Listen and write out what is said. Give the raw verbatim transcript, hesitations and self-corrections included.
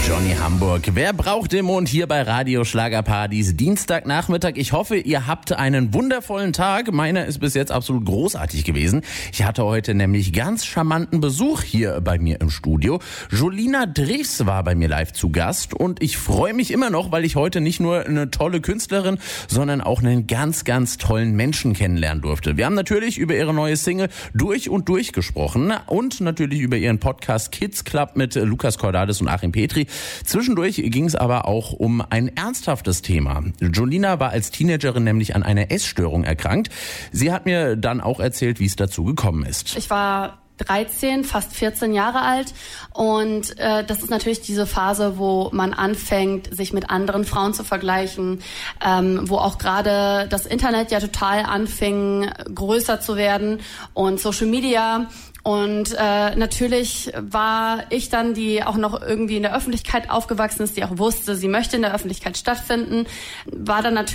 Johnny Hamburg. Wer braucht den Mond hier bei Radio Schlagerparadies Dienstagnachmittag? Ich hoffe, ihr habt einen wundervollen Tag. Meiner ist bis jetzt absolut großartig gewesen. Ich hatte heute nämlich ganz charmanten Besuch hier bei mir im Studio. Jolina Drews war bei mir live zu Gast und ich freue mich immer noch, weil ich heute nicht nur eine tolle Künstlerin, sondern auch einen ganz, ganz tollen Menschen kennenlernen durfte. Wir haben natürlich über ihre neue Single Durch und Durch gesprochen und natürlich über ihren Podcast Kids Club mit Lukas Cordalis und Achim Petri. Zwischendurch ging es aber auch um ein ernsthaftes Thema. Jolina war als Teenagerin nämlich an einer Essstörung erkrankt. Sie hat mir dann auch erzählt, wie es dazu gekommen ist. Ich war dreizehn, fast vierzehn Jahre alt und äh, das ist natürlich diese Phase, wo man anfängt, sich mit anderen Frauen zu vergleichen, ähm, wo auch gerade das Internet ja total anfing, größer zu werden und Social Media. Und äh, natürlich war ich dann, die auch noch irgendwie in der Öffentlichkeit aufgewachsen ist, die auch wusste, sie möchte in der Öffentlichkeit stattfinden, war dann natürlich